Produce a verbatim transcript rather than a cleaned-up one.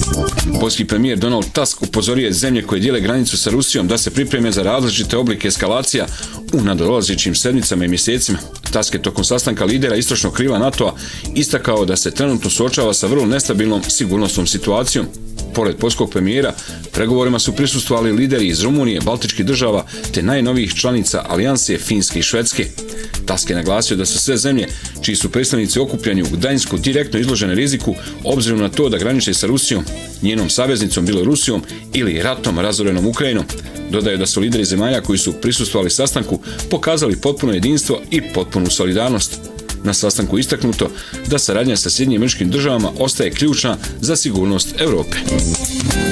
Poljski premijer Donald Tusk upozorio je zemlje koje dijele granicu sa Rusijom da se pripreme za različite oblike eskalacija u nadolazećim sedmicama i mjesecima. Tusk je tokom sastanka lidera istočnog krila NATO-a istakao da se trenutno suočava sa vrlo nestabilnom sigurnosnom situacijom. Pored poljskog premijera, pregovorima su prisustvovali lideri iz Rumunije, Baltičkih država te najnovijih članica alijanse Finske i Švedske. Tusk je naglasio da su sve zemlje čiji su predstavnici okupljeni u Gdańsku direktno izložene riziku obzirom na to da graniče sa Rusijom, njenom saveznicom Bjelorusijom ili ratom razorenom Ukrajinom. Dodaju da su lideri zemalja koji su prisustvovali sastanku pokazali potpuno jedinstvo i potpunu solidarnost. Na sastanku istaknuto da saradnja sa Sjedinjenim Američkim Državama ostaje ključna za sigurnost Europe.